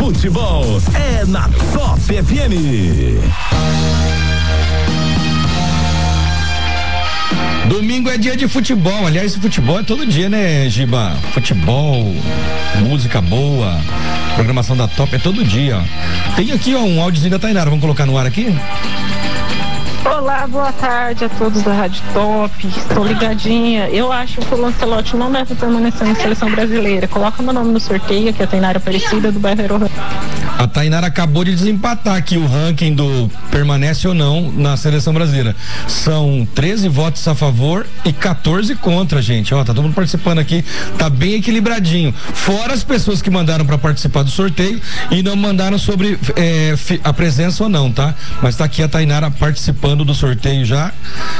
futebol é na Top FM. Domingo é dia de futebol, aliás, futebol é todo dia, né, Giba? Futebol, música boa, programação da Top é todo dia, ó. Tem aqui, ó, um áudiozinho da Tainara, vamos colocar no ar aqui? Olá, boa tarde a todos da Rádio Top, estou ligadinha. Eu acho que o Lancelotti não deve permanecer na seleção brasileira. Coloca meu nome no sorteio, que é a Tainara Aparecida do bairro Aero. A Tainara acabou de desempatar aqui o ranking do permanece ou não na seleção brasileira. São 13 votos a favor e 14 contra, gente. Ó, tá todo mundo participando aqui, tá bem equilibradinho. Fora as pessoas que mandaram para participar do sorteio e não mandaram sobre a presença ou não, tá? Mas tá aqui a Tainara participando do sorteio já.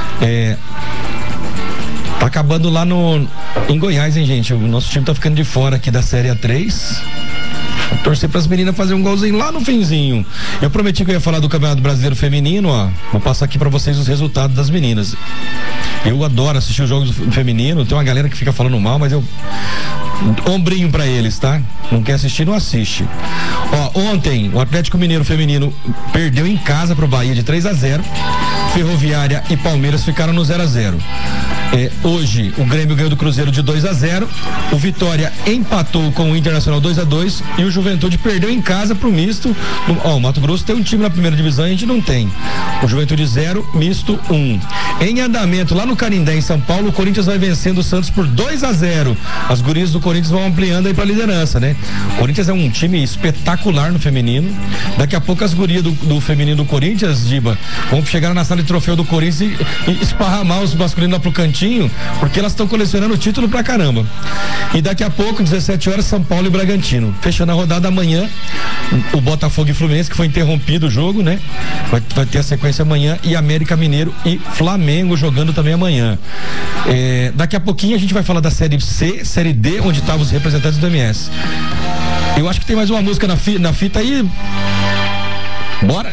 Tá acabando lá em Goiás, hein, gente? O nosso time tá ficando de fora aqui da Série A3. Vou torcer pras meninas fazer um golzinho lá no finzinho. Eu prometi que eu ia falar do Campeonato Brasileiro Feminino, ó. Vou passar aqui pra vocês os resultados das meninas. Eu adoro assistir os jogos feminino. Tem uma galera que fica falando mal, mas eu ombrinho pra eles, tá? Não quer assistir, não assiste. Ó, ontem o Atlético Mineiro Feminino perdeu em casa pro Bahia de 3-0. Ferroviária e Palmeiras ficaram no 0-0. Hoje o Grêmio ganhou do Cruzeiro de 2-0. O Vitória empatou com o Internacional 2-2 e o Juventude perdeu em casa pro misto. O Mato Grosso tem um time na primeira divisão, a gente não tem. O Juventude 0, misto 1. Em andamento lá no Canindé, em São Paulo, o Corinthians vai vencendo o Santos por 2-0. As gurias do Corinthians vão ampliando aí pra liderança, né? O Corinthians é um time espetacular no feminino. Daqui a pouco as gurias do feminino do Corinthians, Giba, vão chegar na sala de troféu do Corinthians e esparramar os masculinos lá pro cantinho, porque elas estão colecionando título pra caramba. E daqui a pouco, 17 horas, São Paulo e Bragantino. Fechando a rodada amanhã, o Botafogo e Fluminense, que foi interrompido o jogo, né? Vai ter a sequência amanhã, e América Mineiro e Flamengo jogando também amanhã. Daqui a pouquinho a gente vai falar da Série C, Série D, onde estavam os representantes do MS. Eu acho que tem mais uma música na fita aí. Bora?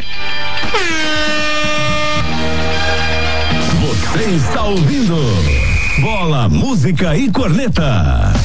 Você está ouvindo Bola, Música e Corneta.